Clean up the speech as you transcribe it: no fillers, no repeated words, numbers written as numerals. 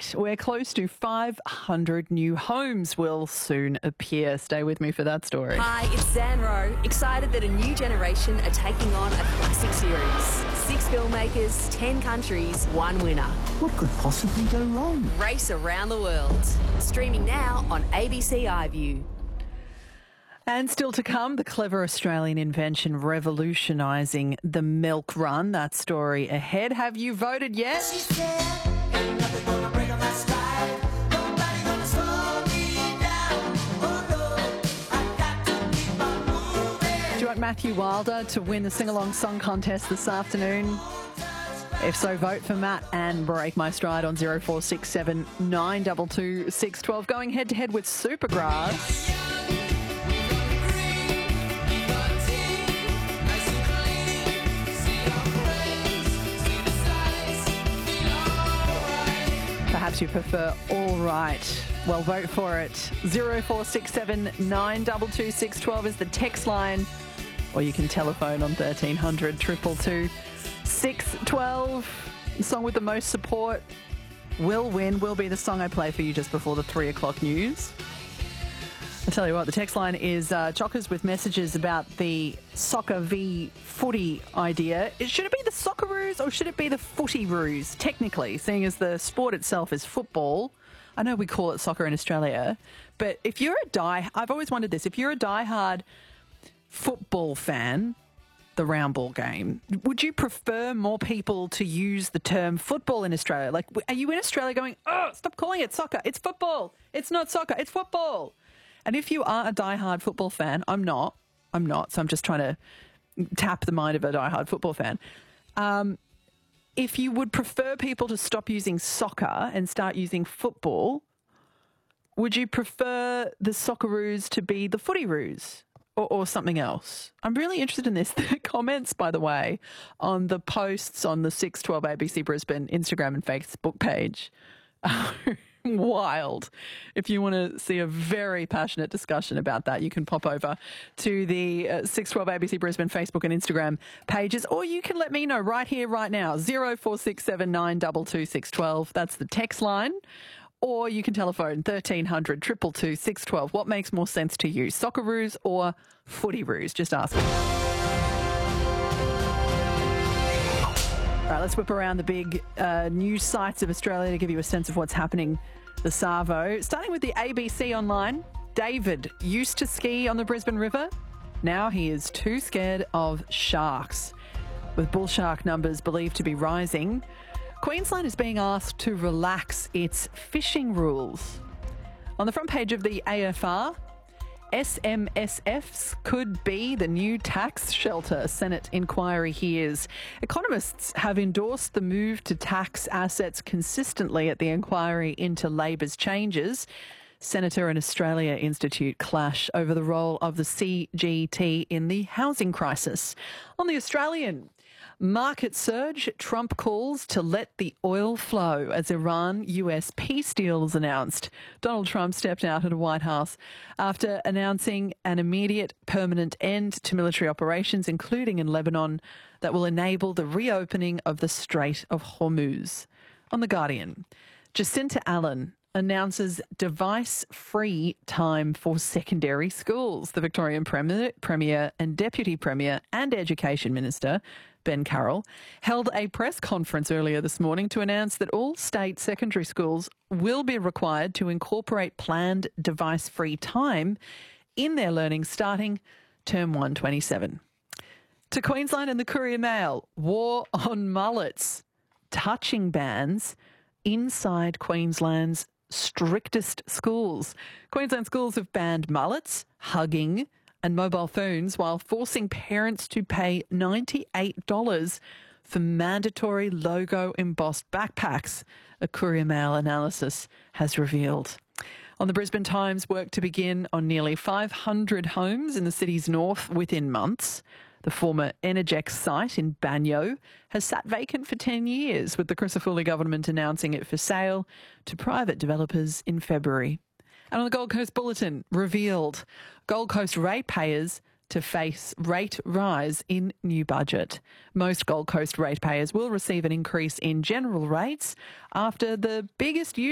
where close to 500 new homes will soon appear. Stay with me for that story. Hi, it's Zan Rowe, excited that a new generation are taking on a classic series. 6 filmmakers, 10 countries, 1 winner. What could possibly go wrong? Race around the world. Streaming now on ABC iView. And still to come, the clever Australian invention revolutionising the milk run. That story ahead. Have you voted yet? She said, ain't nothing gonna break on my stride. Nobody gonna slow me down. Oh no, I got to keep on moving. Do you want Matthew Wilder to win the sing-along song contest this afternoon? If so, vote for Matt and Break My Stride on 0467 922 612. Going head-to-head with Supergrass. Perhaps you prefer All Right. Well, vote for it. 0467 922 612 is the text line, or you can telephone on 1300 222 612. The song with the most support will win, will be the song I play for you just before the 3 o'clock news. I tell you what, the text line is chockers with messages about the soccer v footy idea. Should it be the Socceroos or should it be the Footy-roos, technically, seeing as the sport itself is football? I know we call it soccer in Australia, but if you're I've always wondered this, if you're a diehard football fan, the round ball game, would you prefer more people to use the term football in Australia? Like, are you in Australia going, oh, stop calling it soccer, it's football, it's not soccer, it's football? And if you are a diehard football fan, I'm not, so I'm just trying to tap the mind of a diehard football fan. If you would prefer people to stop using soccer and start using football, would you prefer the Socceroos to be the Footy-roos or something else? I'm really interested in this. The comments, by the way, on the posts on the 612 ABC Brisbane Instagram and Facebook page are wild. If you want to see a very passionate discussion about that, you can pop over to the 612 ABC Brisbane Facebook and Instagram pages, or you can let me know right here, right now, 0467 922 612. That's the text line. Or you can telephone 1300 222 612. What makes more sense to you, Socceroos or Footy-roos? Just ask. All right, let's whip around the big news sites of Australia to give you a sense of what's happening this Savo. Starting with the ABC Online, David used to ski on the Brisbane River. Now he is too scared of sharks. With bull shark numbers believed to be rising, Queensland is being asked to relax its fishing rules. On the front page of the AFR, SMSFs could be the new tax shelter, Senate inquiry hears. Economists have endorsed the move to tax assets consistently at the inquiry into Labor's changes. Senator and Australia Institute clash over the role of the CGT in the housing crisis. On the Australian, market surge, Trump calls to let the oil flow as Iran-US peace deal is announced. Donald Trump stepped out of the White House after announcing an immediate permanent end to military operations, including in Lebanon, that will enable the reopening of the Strait of Hormuz. On The Guardian, Jacinta Allen announces device-free time for secondary schools. The Victorian Premier and Deputy Premier and Education Minister, Ben Carroll, held a press conference earlier this morning to announce that all state secondary schools will be required to incorporate planned device-free time in their learning starting term 127. To Queensland and the Courier Mail, war on mullets, touching bans inside Queensland's strictest schools. Queensland schools have banned mullets, hugging and mobile phones while forcing parents to pay $98 for mandatory logo embossed backpacks, a Courier Mail analysis has revealed. On the Brisbane Times, work to begin on nearly 500 homes in the city's north within months. The former Energex site in Banyo has sat vacant for 10 years, with the Crisafulli government announcing it for sale to private developers in February. And on the Gold Coast Bulletin, revealed Gold Coast ratepayers to face rate rise in new budget. Most Gold Coast ratepayers will receive an increase in general rates after the biggest